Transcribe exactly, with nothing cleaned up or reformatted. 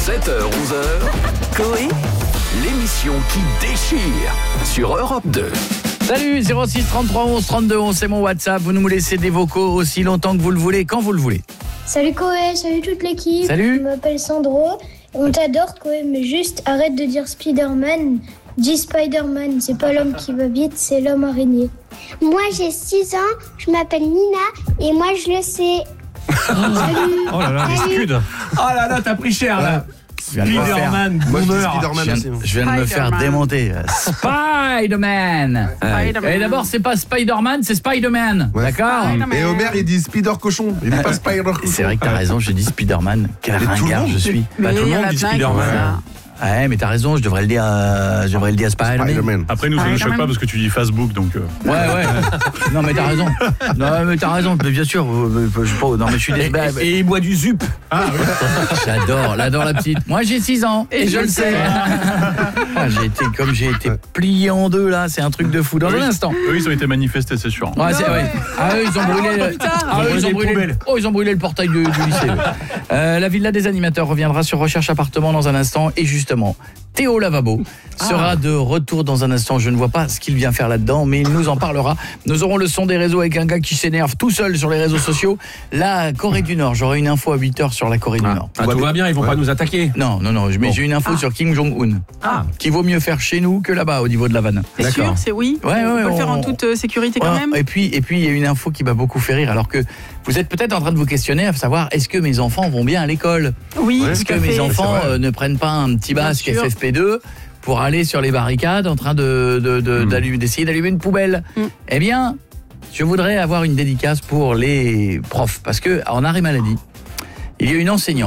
sept heures onze heures, Coé, l'émission qui déchire sur Europe deux. Salut, zéro six trente-trois onze trente-deux onze, c'est mon WhatsApp. Vous nous laissez des vocaux aussi longtemps que vous le voulez, quand vous le voulez. Salut Coé, salut toute l'équipe. Salut. Je m'appelle Sandro. On t'adore Coé, mais juste arrête de dire Spider-Man. Dis Spider-Man, c'est pas l'homme qui va vite, c'est l'homme araignée. Moi j'ai six ans, je m'appelle Nina et moi je le sais. Salut. Oh là là, les scuds. Oh là là, t'as pris cher là. Spider-Man, Moi, je dis boomer. Spider-Man Je aussi. viens, je viens de me faire démonter. Spider-Man. Spider-Man. Et d'abord, c'est pas Spider-Man, c'est Spider-Man. Ouais. D'accord. Spider-Man. Et Homer, il dit Spider-Cochon. Il dit pas Spider-Cochon. C'est vrai que t'as raison, je dis Spider-Man. Quel Mais tout le ringard monde je suis. Bah, tout le il y en monde a dit plein qui Spider-Man. font ça. Ouais, mais t'as raison, je devrais le dire, euh, je devrais le dire à Spider-Man. Spider-Man. Après, nous, ça ne nous choque pas parce que tu dis Facebook, donc. euh, Ouais, ouais. Non, mais t'as raison. Non, mais t'as raison, mais bien sûr. euh, Je sais pas, non, mais je suis désolé. Et il boit du zup. Ah, oui. J'adore, j'adore la petite. Moi, j'ai six ans et, je le sais. Ah, j'ai été, comme j'ai été plié en deux, là, c'est un truc de fou. Dans un instant. Eux, ils ont été manifestés, c'est sûr. Ouais, c'est, ouais. Ah, eux, ils ont brûlé. le- Ah, eux, ils ont brûlé. le- Oh, ils ont brûlé le portail du, du lycée. ouais. Euh, la Villa des animateurs reviendra sur Recherche Appartement dans un instant. Et justement, Théo Lavabo sera de retour dans un instant. Je ne vois pas ce qu'il vient faire là-dedans, mais il nous en parlera. Nous aurons le son des réseaux avec un gars qui s'énerve tout seul sur les réseaux sociaux. La Corée du Nord, j'aurai une info à huit heures sur la Corée du Nord. Ah, tout va bien, ils vont pas nous attaquer. Non, non, non, mais Bon. j'ai une info sur Kim Jong-un. Ah. Qui vaut mieux faire chez nous que là-bas au niveau de la vanne. C'est sûr, c'est oui. Ouais, ouais, on peut on- le faire en toute euh, sécurité quand Ouais, même. Et puis, et puis, il y a une info qui m'a beaucoup fait rire, alors que vous êtes peut-être en train de vous questionner à savoir est-ce que mes enfants vont bien à l'école ? Oui, Est-ce tout que à mes fait. enfants C'est vrai. euh, ne prennent pas un petit Bien basque sûr. F F P deux pour aller sur les barricades en train de, de, de- d'allumer- d'essayer d'allumer une poubelle ? Mm. Eh bien, je voudrais avoir une dédicace pour les profs, parce que en arrêt maladie, il y a une enseignante